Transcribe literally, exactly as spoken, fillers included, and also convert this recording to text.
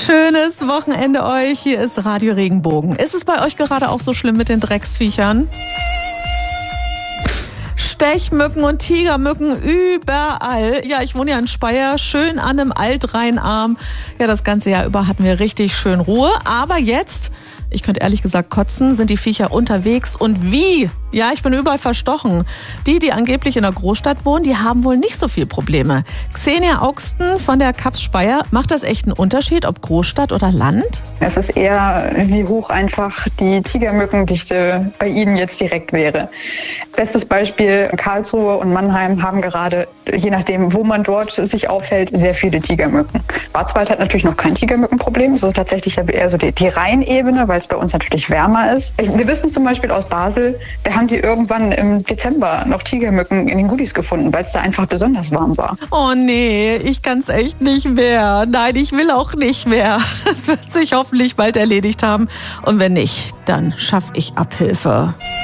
Schönes Wochenende euch. Hier ist Radio Regenbogen. Ist es bei euch gerade auch so schlimm mit den Drecksviechern? Stechmücken und Tigermücken überall. Ja, ich wohne ja in Speyer, schön an einem Altrheinarm. Ja, das ganze Jahr über hatten wir richtig schön Ruhe. Aber jetzt, ich könnte ehrlich gesagt kotzen, sind die Viecher unterwegs. Und wie? Ja, ich bin überall verstochen. Die, die angeblich in der Großstadt wohnen, die haben wohl nicht so viel Probleme. Xenia Augsten von der K A P S Speyer, macht das echt einen Unterschied, ob Großstadt oder Land? Es ist eher, wie hoch einfach die Tigermückendichte bei Ihnen jetzt direkt wäre. Bestes Beispiel, Karlsruhe und Mannheim haben gerade, je nachdem, wo man dort sich aufhält, sehr viele Tigermücken. Schwarzwald hat natürlich noch kein Tigermückenproblem. Es ist tatsächlich eher so die, die Rheinebene, weil es bei uns natürlich wärmer ist. Wir wissen zum Beispiel aus Basel, da haben die irgendwann im Dezember noch Tigermücken in den Goodies gefunden, weil es da einfach besonders warm war. Oh nee, ich kann's echt nicht mehr. Nein, ich will auch nicht mehr. Es wird sich hoffentlich bald erledigt haben. Und wenn nicht, dann schaffe ich Abhilfe.